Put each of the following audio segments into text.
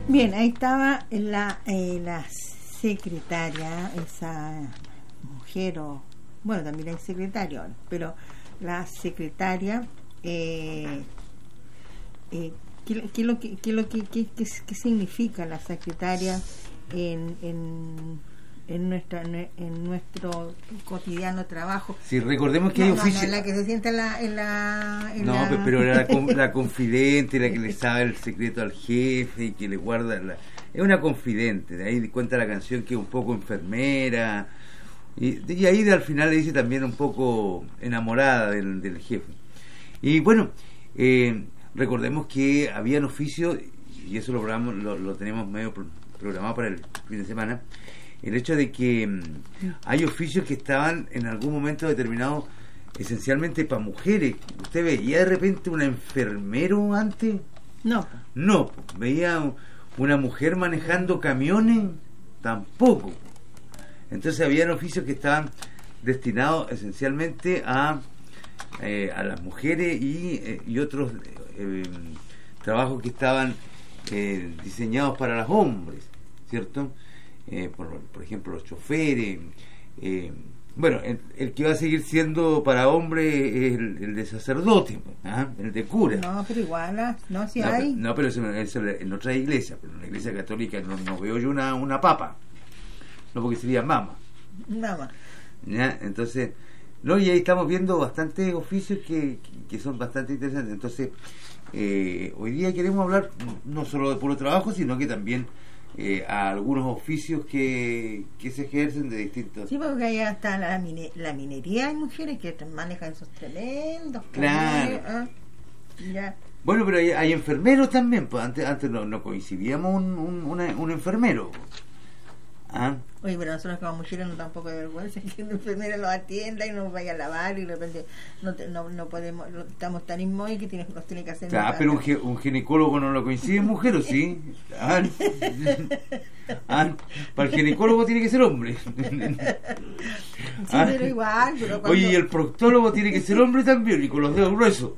Bien, ahí estaba la secretaria, esa mujer, o bueno, también hay secretario, pero la secretaria, ¿qué significa la secretaria en nuestro cotidiano trabajo? Sí, recordemos que hay oficios. No, la que se sienta pero la confidente, la que le sabe el secreto al jefe y que le guarda es una confidente. De ahí cuenta la canción que es un poco enfermera y ahí al final le dice también un poco enamorada del jefe. Y bueno, recordemos que habían oficios, y eso lo tenemos medio programado para el fin de semana, el hecho de que hay oficios que estaban en algún momento determinado esencialmente para mujeres. ¿Usted veía de repente un enfermero antes? No, veía una mujer manejando camiones, tampoco. Entonces habían oficios que estaban destinados esencialmente a las mujeres y otros trabajos que estaban diseñados para los hombres, ¿cierto? Por ejemplo, los choferes. Bueno, el que va a seguir siendo para hombres es el de sacerdote, el de cura. No, pero igual, si no, hay. No, pero eso en otra iglesia, pero en la iglesia católica no veo yo una papa. No, porque sería mama. ¿Ya? Entonces, no, y ahí estamos viendo bastantes oficios que son bastante interesantes. Entonces, hoy día queremos hablar no solo de puro trabajo, sino que también a algunos oficios que se ejercen de distintos. Sí, porque allá está la minería, hay mujeres que manejan esos tremendos. Claro. Ya. Bueno, pero hay enfermeros también, pues antes no coincidíamos un enfermero. Oye, pero nosotros como mujeres no da un poco de vergüenza que un enfermero los atienda y nos vaya a lavar y de repente no podemos, estamos tan inmóviles que nos tiene que hacer. Claro, pero un ginecólogo no lo coincide mujer, ¿o sí? Para el ginecólogo tiene que ser hombre. Sí, pero igual. Pero cuando... Oye, y el proctólogo tiene que ser hombre también y con los dedos gruesos.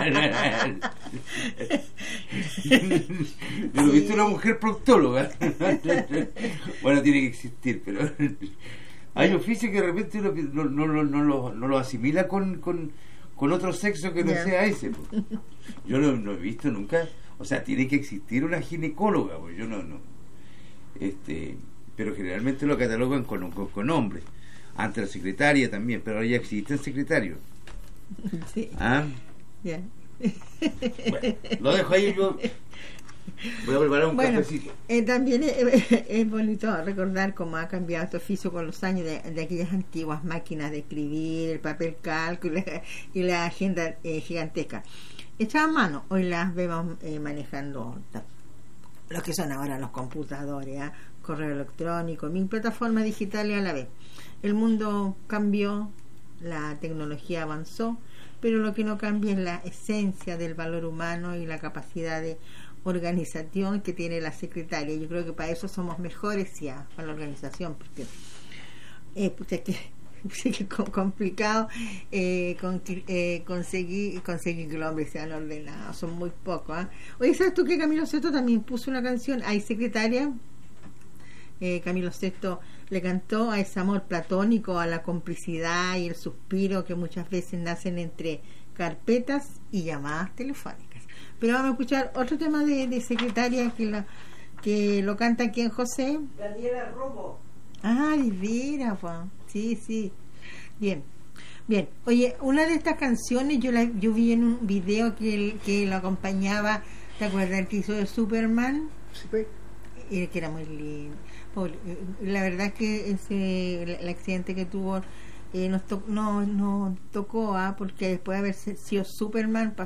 Yo lo he visto una mujer proctóloga. Bueno, tiene que existir, pero hay oficios que de repente uno no lo asimila con otro sexo que no sea ese. Pues. Yo no he visto nunca. O sea, tiene que existir una ginecóloga, pues yo no. Pero generalmente lo catalogan con hombres. Ante la secretaria también, pero ahora ya existen secretarios. Sí. Bueno, lo dejo ahí, yo voy a preparar un cafecito. También es bonito recordar cómo ha cambiado este oficio con los años de aquellas antiguas máquinas de escribir, el papel calco y la agenda gigantesca. Echaban a mano, hoy las vemos manejando los que son ahora los computadores, correo electrónico, 1000 plataformas digitales a la vez. El mundo cambió, la tecnología avanzó, pero lo que no cambia es la esencia del valor humano y la capacidad de organización que tiene la secretaria. Yo creo que para eso somos mejores ya, para la organización, porque es complicado conseguir que los hombres sean ordenados, son muy pocos. Oye, ¿sabes tú que Camilo Sesto también puso una canción? Hay secretaria. Camilo Sesto le cantó a ese amor platónico, a la complicidad y el suspiro que muchas veces nacen entre carpetas y llamadas telefónicas. Pero vamos a escuchar otro tema de secretaria que lo canta aquí en José. Daniela Romo. Divina, Juan. Sí. Bien. Oye, una de estas canciones yo vi en un video que lo acompañaba. ¿Te acuerdas el que hizo de Superman? Sí. Que era muy lindo. La verdad es que el accidente que tuvo nos tocó, porque después de haber sido Superman